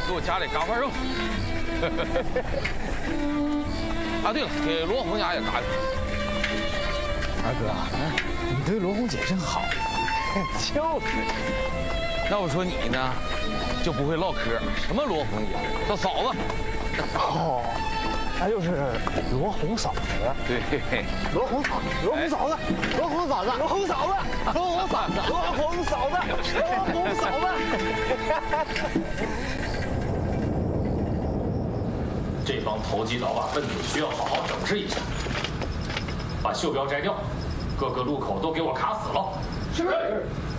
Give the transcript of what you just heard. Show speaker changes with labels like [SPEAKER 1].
[SPEAKER 1] 给我加点嘎饭肉。啊，对了，给罗红家也嘎一份。
[SPEAKER 2] 二哥，你对罗红姐真好。
[SPEAKER 3] 就是。
[SPEAKER 1] 要不说你呢，就不会唠嗑，什么罗红姐，叫嫂子。
[SPEAKER 3] 哦，那就是罗红嫂子。
[SPEAKER 1] 对，
[SPEAKER 3] 罗红嫂子，罗红嫂子，罗红嫂子，罗红嫂子，罗红嫂子，罗红嫂子，罗红嫂子。
[SPEAKER 4] 这帮投机倒把分子需要好好整治一下，把袖标摘掉，各个路口都给我卡死了。是。